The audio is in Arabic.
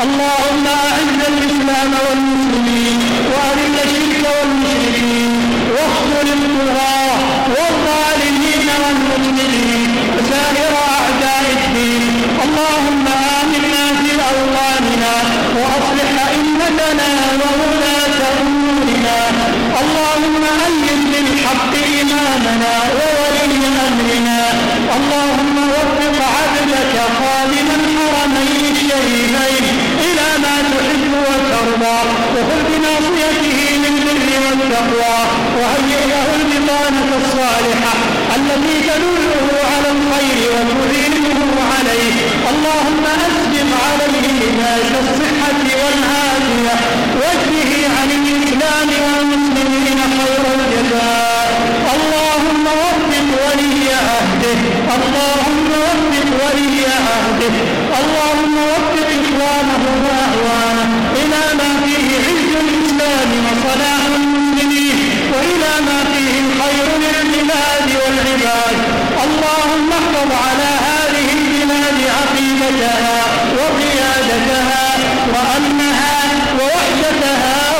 اللهم أعز الإسلام والمسلمين وأذل الشرك والمشركين واخذل الطغاة والظالمين والمفسدين وسائر أعداء الدين. اللهم آمنا في أوطاننا وأصلح أئمتنا وولاة أمورنا. اللهم أيد بالحق إمامنا وولي أمرنا. اللهم وفق عبدك خادم الحرمين الشريفين إلى ما تحب وترضى، وخذ بناصيته للبر والتقوى، وهيئ له البطانة الصالحة التي تدله على الخير وتعينه عليه. اللهم أسبغ عليه لباس الصحة والعافية واجزه عن الإسلام والمسلمين خير الجزاء. اللهم وفق ولي عهده، اللهم وفق ولي عهده، اللهم وفق إخوانه وأعوانه إلى ما فيه عز الإسلام وصلاح المسلمين، وإلى ما فيه الخير للبلاد والعباد. اللهم احفظ على هذه البلاد عقيدتها